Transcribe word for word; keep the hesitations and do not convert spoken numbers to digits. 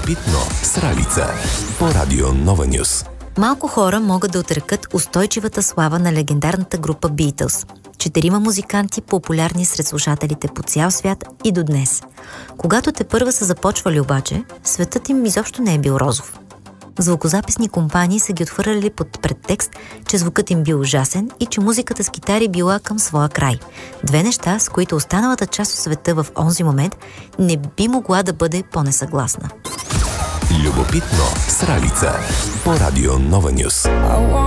Любопитно с Ралица по Радио Нова Нюс. Малко хора могат да отрекат устойчивата слава на легендарната група Beatles. Четирима музиканти, популярни сред слушателите по цял свят и до днес. Когато те първа са започвали обаче, светът им изобщо не е бил розов. Звукозаписни компании са ги отхвърляли под предтекст, че звукът им бил ужасен и че музиката с китари била към своя край. Две неща, с които останалата част от света в онзи момент не би могла да бъде по-несъгласна. Любопитно с Ралица по Радио Нова Нюс.